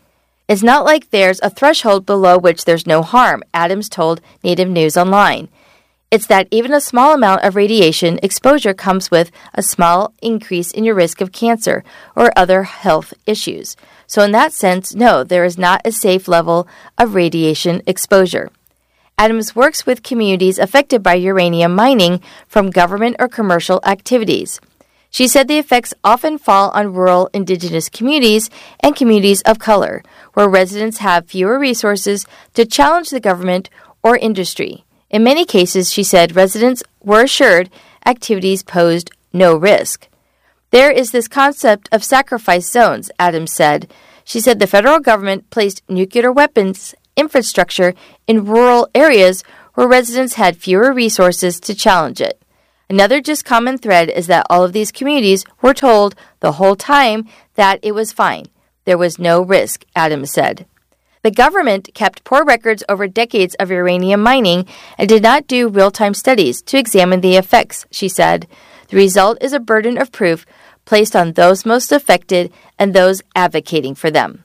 It's not like there's a threshold below which there's no harm, Adams told Native News Online. It's that even a small amount of radiation exposure comes with a small increase in your risk of cancer or other health issues. So in that sense, no, there is not a safe level of radiation exposure. Adams works with communities affected by uranium mining from government or commercial activities. She said the effects often fall on rural indigenous communities and communities of color, where residents have fewer resources to challenge the government or industry. In many cases, she said, residents were assured activities posed no risk. There is this concept of sacrifice zones, Adams said. She said the federal government placed nuclear weapons infrastructure in rural areas where residents had fewer resources to challenge it. Another just common thread is that all of these communities were told the whole time that it was fine. There was no risk, Adams said. The government kept poor records over decades of uranium mining and did not do real-time studies to examine the effects, she said. The result is a burden of proof placed on those most affected and those advocating for them.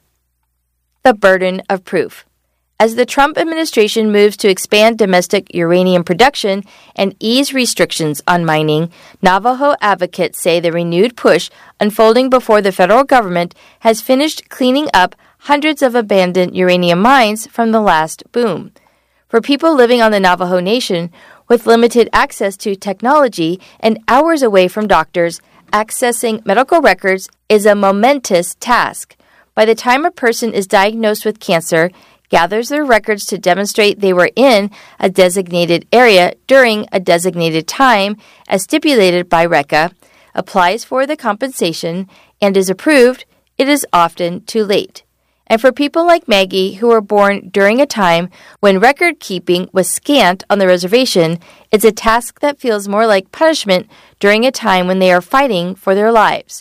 The burden of proof. As the Trump administration moves to expand domestic uranium production and ease restrictions on mining, Navajo advocates say the renewed push unfolding before the federal government has finished cleaning up hundreds of abandoned uranium mines from the last boom. For people living on the Navajo Nation with limited access to technology and hours away from doctors, accessing medical records is a momentous task. By the time a person is diagnosed with cancer, gathers their records to demonstrate they were in a designated area during a designated time as stipulated by RECA, applies for the compensation, and is approved, it is often too late. And for people like Maggie, who were born during a time when record-keeping was scant on the reservation, it's a task that feels more like punishment during a time when they are fighting for their lives.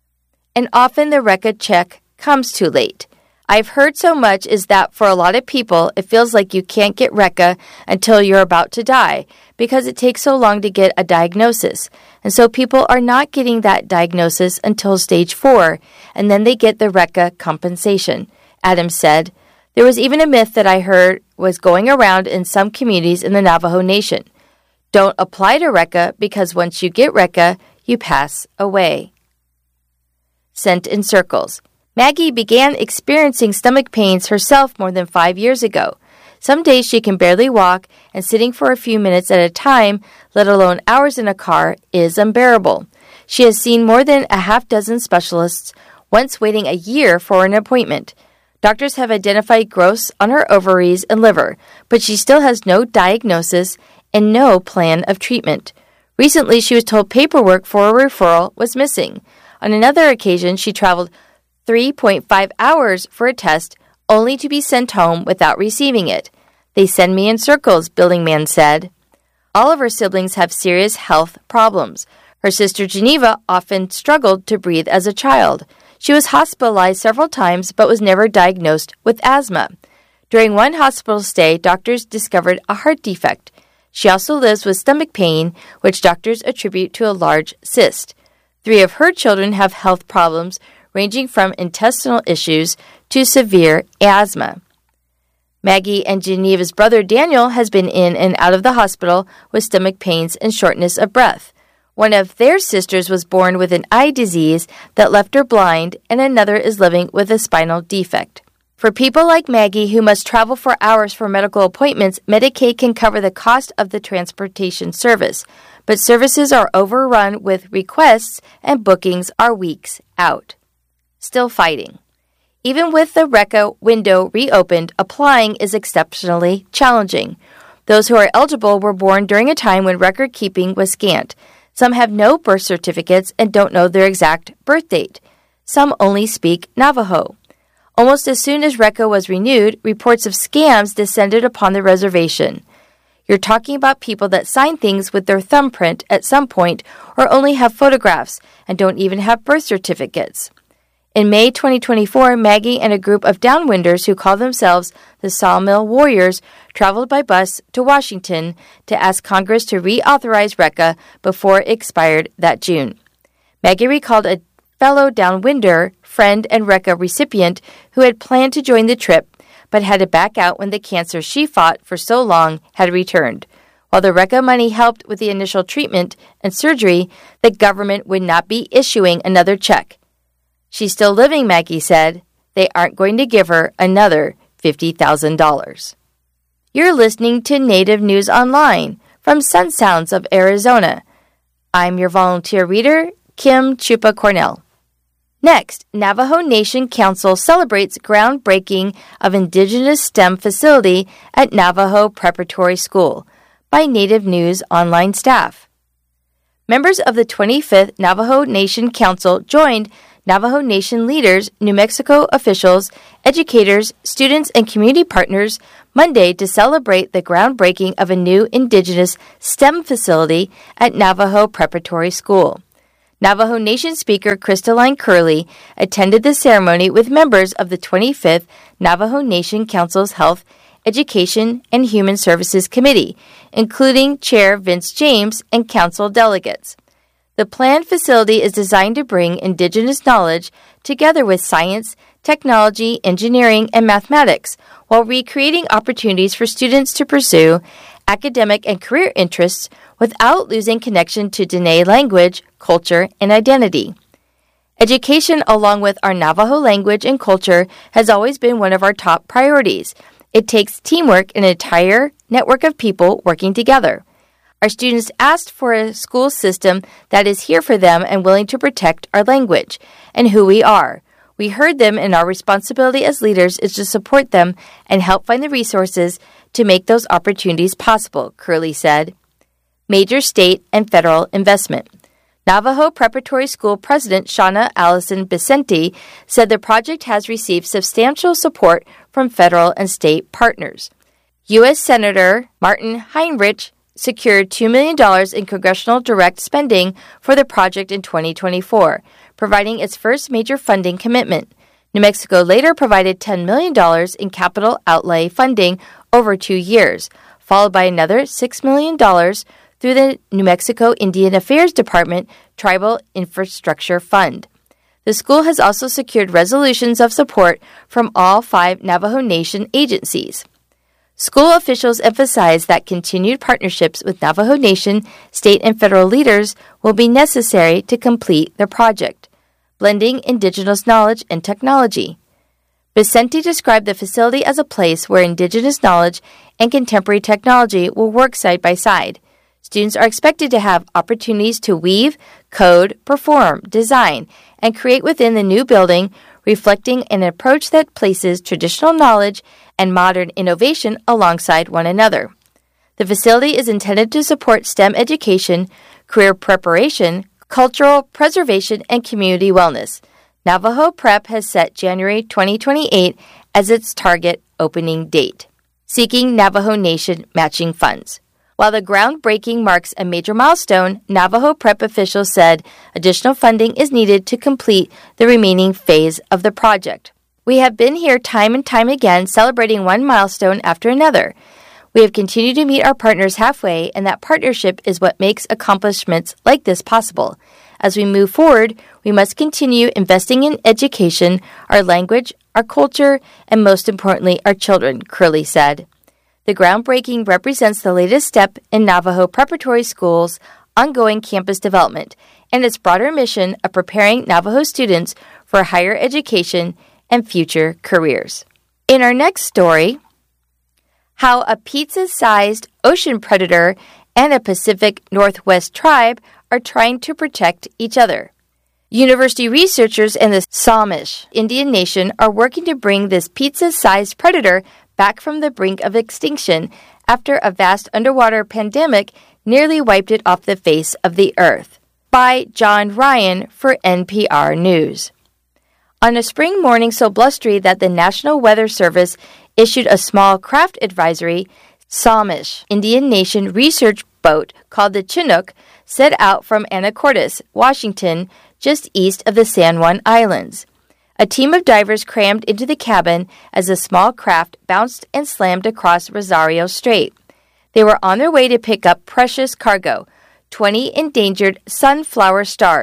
And often the RECA check comes too late. I've heard so much is that for a lot of people, it feels like you can't get RECA until you're about to die because it takes so long to get a diagnosis. And so people are not getting that diagnosis until stage four, and then they get the RECA compensation, Adams said. There was even a myth that I heard was going around in some communities in the Navajo Nation. Don't apply to RECA because once you get RECA, you pass away. Sent in circles. Maggie began experiencing stomach pains herself more than five years ago. Some days she can barely walk, and sitting for a few minutes at a time, let alone hours in a car, is unbearable. She has seen more than a half dozen specialists, once waiting a year for an appointment. Doctors have identified growths on her ovaries and liver, but she still has no diagnosis and no plan of treatment. Recently, she was told paperwork for a referral was missing. On another occasion, she traveled three point five hours for a test, only to be sent home without receiving it. They send me in circles, Building Man said. All of her siblings have serious health problems. Her sister Geneva often struggled to breathe as a child. She was hospitalized several times but was never diagnosed with asthma. During one hospital stay, doctors discovered a heart defect. She also lives with stomach pain, which doctors attribute to a large cyst. Three of her children have health problems ranging from intestinal issues to severe asthma. Maggie and Geneva's brother Daniel has been in and out of the hospital with stomach pains and shortness of breath. One of their sisters was born with an eye disease that left her blind, and another is living with a spinal defect. For people like Maggie who must travel for hours for medical appointments, Medicaid can cover the cost of the transportation service, but services are overrun with requests and bookings are weeks out. Still fighting. Even with the RECA window reopened, applying is exceptionally challenging. Those who are eligible were born during a time when record keeping was scant. Some have no birth certificates and don't know their exact birth date. Some only speak Navajo. Almost as soon as RECA was renewed, reports of scams descended upon the reservation. You're talking about people that sign things with their thumbprint at some point or only have photographs and don't even have birth certificates. In May twenty twenty-four, Maggie and a group of downwinders who call themselves the Sawmill Warriors traveled by bus to Washington to ask Congress to reauthorize RECA before it expired that June. Maggie recalled a fellow downwinder, friend, and RECA recipient who had planned to join the trip but had to back out when the cancer she fought for so long had returned. While the RECA money helped with the initial treatment and surgery, the government would not be issuing another check. She's still living, Maggie said. They aren't going to give her another fifty thousand dollars. You're listening to Native News Online from Sun Sounds of Arizona. I'm your volunteer reader, Kim Chupa Cornell. Next, Navajo Nation Council celebrates groundbreaking of Indigenous STEM facility at Navajo Preparatory School by Native News Online staff. Members of the twenty-fifth Navajo Nation Council joined Navajo Nation leaders, New Mexico officials, educators, students, and community partners Monday to celebrate the groundbreaking of a new Indigenous STEM facility at Navajo Preparatory School. Navajo Nation Speaker Crystalline Curley attended the ceremony with members of the twenty-fifth Navajo Nation Council's Health, Education, and Human Services Committee, including Chair Vince James and council delegates. The planned facility is designed to bring Indigenous knowledge together with science, technology, engineering, and mathematics, while recreating opportunities for students to pursue academic and career interests without losing connection to Dene language, culture, and identity. Education, along with our Navajo language and culture, has always been one of our top priorities. It takes teamwork and an entire network of people working together. Our students asked for a school system that is here for them and willing to protect our language and who we are. We heard them, and our responsibility as leaders is to support them and help find the resources to make those opportunities possible, Curley said. Major state and federal investment. Navajo Preparatory School President Shauna Allison Vicente said the project has received substantial support from federal and state partners. U S Senator Martin Heinrich secured two million dollars in congressional direct spending for the project in twenty twenty-four, providing its first major funding commitment. New Mexico later provided ten million dollars in capital outlay funding over two years, followed by another six million dollars through the New Mexico Indian Affairs Department Tribal Infrastructure Fund. The school has also secured resolutions of support from all five Navajo Nation agencies. School officials emphasize that continued partnerships with Navajo Nation, state, and federal leaders will be necessary to complete the project, blending Indigenous knowledge and technology. Vicente described the facility as a place where Indigenous knowledge and contemporary technology will work side by side. Students are expected to have opportunities to weave, code, perform, design, and create within the new building, reflecting an approach that places traditional knowledge and modern innovation alongside one another. The facility is intended to support STEM education, career preparation, cultural preservation, and community wellness. Navajo Prep has set January twenty twenty-eight as its target opening date, seeking Navajo Nation matching funds. While the groundbreaking marks a major milestone, Navajo Prep officials said additional funding is needed to complete the remaining phase of the project. We have been here time and time again, celebrating one milestone after another. We have continued to meet our partners halfway, and that partnership is what makes accomplishments like this possible. As we move forward, we must continue investing in education, our language, our culture, and most importantly, our children, Curley said. The groundbreaking represents the latest step in Navajo Preparatory School's ongoing campus development and its broader mission of preparing Navajo students for higher education and future careers. In our next story, how a pizza-sized ocean predator and a Pacific Northwest tribe are trying to protect each other. University researchers in the Samish Indian Nation are working to bring this pizza-sized predator back from the brink of extinction after a vast underwater pandemic nearly wiped it off the face of the earth. By John Ryan for N P R News. On a spring morning so blustery that the National Weather Service issued a small craft advisory, Samish Indian Nation research boat called the Chinook set out from Anacortes, Washington, just east of the San Juan Islands. A team of divers crammed into the cabin as the small craft bounced and slammed across Rosario Strait. They were on their way to pick up precious cargo, twenty endangered sunflower stars,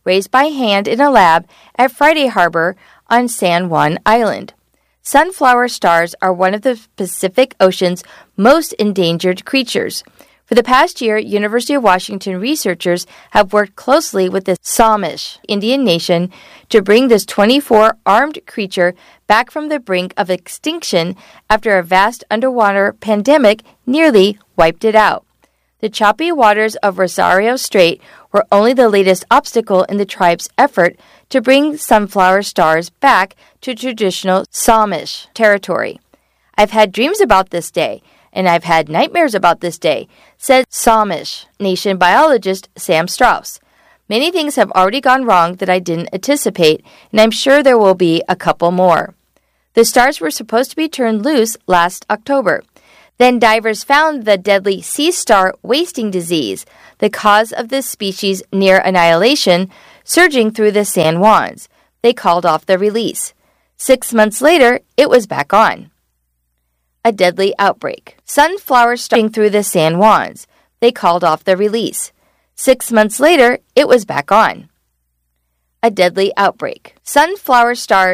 raised by hand in a lab at Friday Harbor on San Juan Island. Sunflower stars are one of the Pacific Ocean's most endangered creatures. For the past year, University of Washington researchers have worked closely with the Samish Indian nation to bring this twenty-four armed creature back from the brink of extinction after a vast underwater pandemic nearly wiped it out. The choppy waters of Rosario Strait were only the latest obstacle in the tribe's effort to bring sunflower stars back to traditional Samish territory. "I've had dreams about this day, and I've had nightmares about this day," said Samish Nation biologist Sam Strauss. "Many things have already gone wrong that I didn't anticipate, and I'm sure there will be a couple more." The stars were supposed to be turned loose last October. Then divers found the deadly sea star wasting disease, the cause of this species' near annihilation, surging through the San Juans. They called off the release. Six months later, it was back on. A deadly outbreak. Sunflower starting through the San Juans. They called off the release. Six months later, it was back on. A deadly outbreak. Sunflower stars